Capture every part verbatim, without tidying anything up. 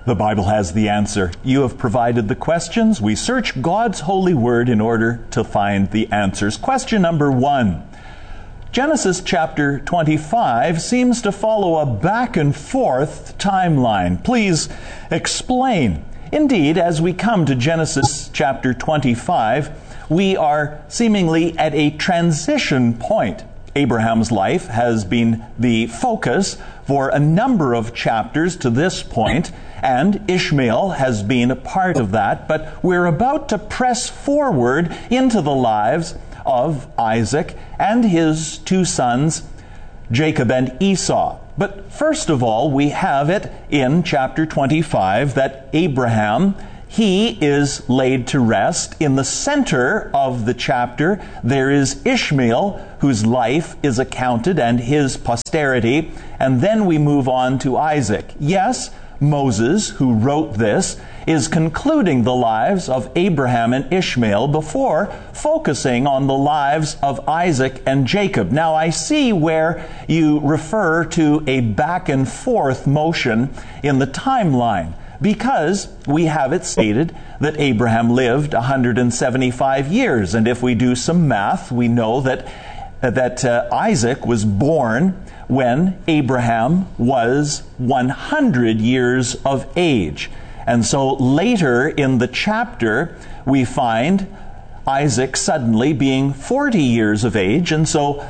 The Bible has the answer. You have provided the questions. We search God's holy word in order to find the answers. Question number one. Genesis chapter twenty-five seems to follow a back and forth timeline. Please explain. Indeed, as we come to Genesis chapter twenty-five, we are seemingly at a transition point. Abraham's life has been the focus for a number of chapters to this point, and Ishmael has been a part of that. But we're about to press forward into the lives of Isaac and his two sons, Jacob and Esau. But first of all, we have it in chapter twenty-five that Abraham, he is laid to rest. In the center of the chapter, there is Ishmael, whose life is accounted, and his posterity. And then we move on to Isaac. Yes, Moses, who wrote this, is concluding the lives of Abraham and Ishmael before focusing on the lives of Isaac and Jacob. Now, I see where you refer to a back and forth motion in the timeline, because we have it stated that Abraham lived one hundred seventy-five years. And if we do some math, we know that, that uh, Isaac was born when Abraham was one hundred years of age. And so later in the chapter, we find Isaac suddenly being forty years of age. And so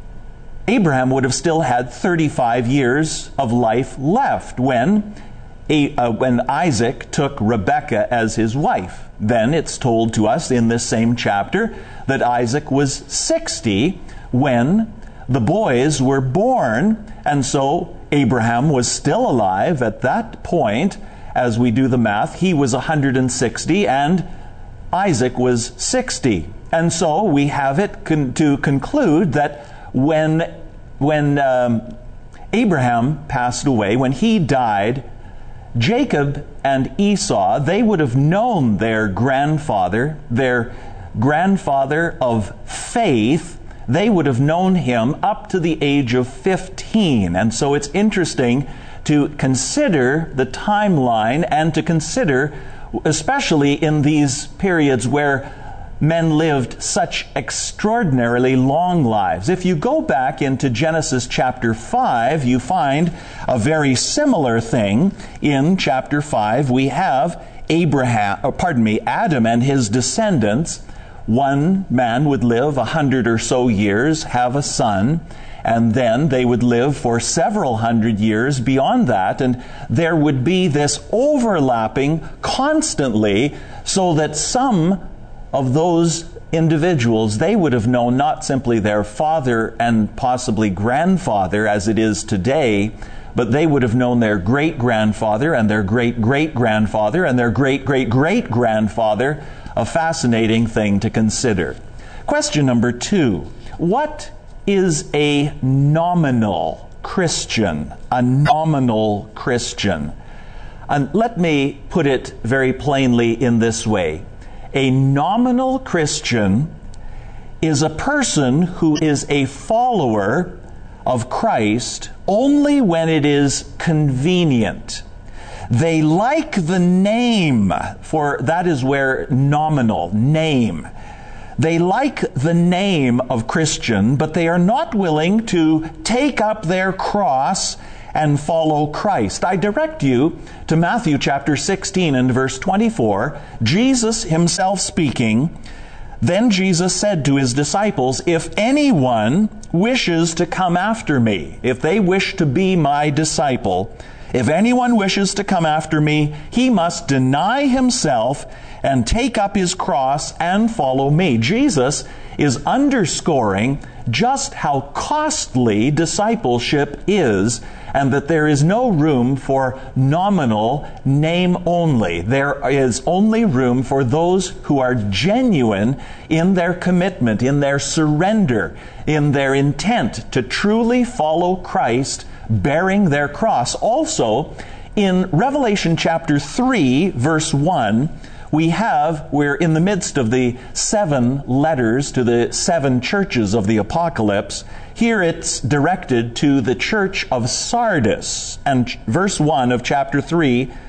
Abraham would have still had thirty-five years of life left when, uh, when Isaac took Rebekah as his wife. Then it's told to us in this same chapter that Isaac was sixty when the boys were born. And so Abraham was still alive at that point. As we do the math, he was one hundred sixty and Isaac was sixty. And so we have it con- to conclude that when, when um, Abraham passed away, when he died, Jacob and Esau, they would have known their grandfather, their grandfather of faith. They would have known him up to the age of fifteen. And so it's interesting to consider the timeline and to consider, especially in these periods where men lived such extraordinarily long lives. If you go back into Genesis chapter five, you find a very similar thing. In chapter five, we have Abraham, or pardon me, Adam and his descendants. One man would live a hundred or so years, have a son, and then they would live for several hundred years beyond that, and there would be this overlapping constantly, so that some of those individuals, they would have known not simply their father and possibly grandfather as it is today, but they would have known their great-grandfather and their great-great-grandfather and their great-great-great-grandfather. A fascinating thing to consider. Question number two. What is a nominal Christian? A nominal Christian. And let me put it very plainly in this way. A nominal Christian is a person who is a follower of Christ only when it is convenient. They like the name, for that is where nominal, name. They like the name of Christian, but they are not willing to take up their cross and follow Christ. I direct you to Matthew chapter sixteen and verse twenty-four, Jesus himself speaking. Then Jesus said to his disciples, if anyone wishes to come after me, if they wish to be my disciple, if anyone wishes to come after me, he must deny himself and take up his cross and follow me. Jesus is underscoring just how costly discipleship is, and that there is no room for nominal, name only. There is only room for those who are genuine in their commitment, in their surrender, in their intent to truly follow Christ, bearing their cross. Also, in Revelation chapter three, verse one, we have, we're in the midst of the seven letters to the seven churches of the apocalypse. Here it's directed to the church of Sardis. And verse one of chapter three,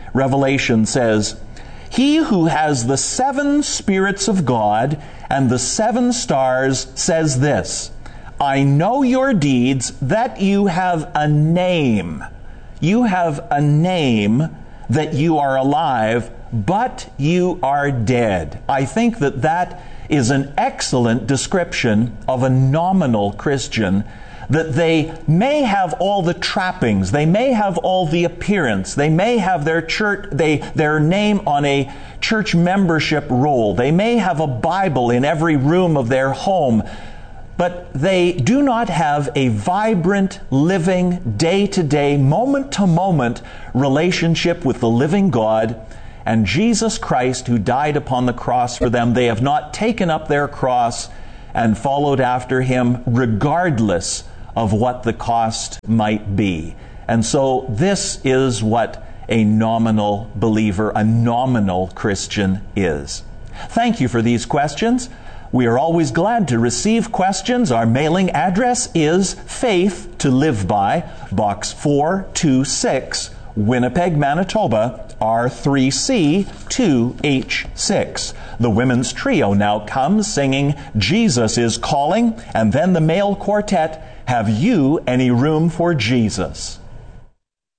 Revelation says, "He who has the seven spirits of God and the seven stars says this, I know your deeds, that you have a name. You have a name, that you are alive, but you are dead." I think that that is an excellent description of a nominal Christian, that they may have all the trappings, they may have all the appearance, they may have their church, they, their name on a church membership roll, they may have a Bible in every room of their home, but they do not have a vibrant, living, day-to-day, moment-to-moment relationship with the living God and Jesus Christ who died upon the cross for them. They have not taken up their cross and followed after Him regardless of what the cost might be. And so this is what a nominal believer, a nominal Christian is. Thank you for these questions. We are always glad to receive questions. Our mailing address is Faith to Live By, Box four two six, Winnipeg, Manitoba, R three C two H six. The women's trio now comes singing "Jesus is Calling," and then the male quartet, "Have You Any Room for Jesus?"